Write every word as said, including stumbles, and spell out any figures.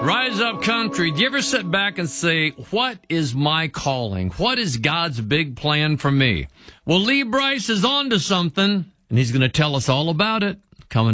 Rise Up Country. Do you ever sit back and say, what is my calling? What is God's big plan for me? Well, Lee Brice is on to something, and he's going to tell us all about it